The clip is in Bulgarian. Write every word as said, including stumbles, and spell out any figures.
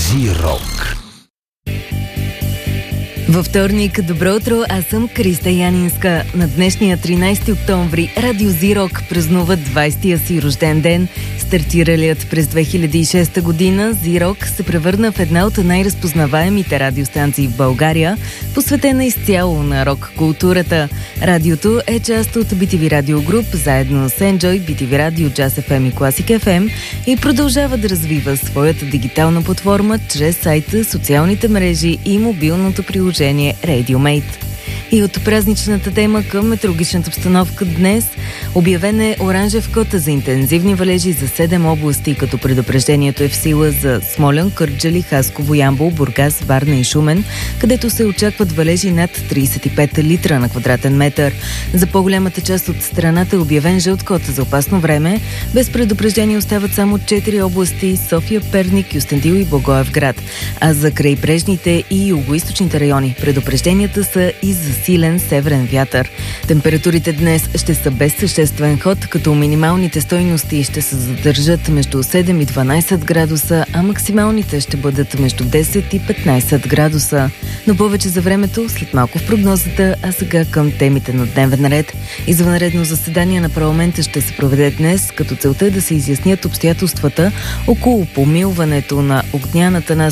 Зирок. Във вторник, добро утро, аз съм Криста Янинска. На днешния тринайсети октомври Радио Зирок празнува двайсетия си рожден ден. Стартиралият през две хиляди и шеста година, Зирок се превърна в една от най-разпознаваемите радиостанции в България, посветена изцяло на рок-културата. Радиото е част от би ти ви Радио Груп, заедно с Enjoy, би ти ви Радио, Jazz еф ем и Classic еф ем и продължава да развива своята дигитална платформа чрез сайта, социалните мрежи и мобилното приложение RadioMate. И от празничната тема към метеорологичната обстановка днес обявен е оранжев код за интензивни валежи за седем области, като предупреждението е в сила за Смолян, Кърджали, Хасково, Ямбол, Бургас, Варна и Шумен, където се очакват валежи над трийсет и пет литра на квадратен метър. За по-голямата част от страната е обявен жълт код за опасно време. Без предупреждение остават само четири области – София, Перник, Кюстендил и Благоевград. А за крайбрежните и югоизточните райони предупрежденията са и за силен северен вятър. Температурите днес ще са без съществен ход, като минималните стойности ще се задържат между седем и дванайсет градуса, а максималните ще бъдат между десет и петнайсет градуса. Но повече за времето след малко в прогнозата, а сега към темите на дневен ред. Извънредно заседание на парламента ще се проведе днес, като целта е да се изяснят обстоятелствата около помилването на Огнян Атанасов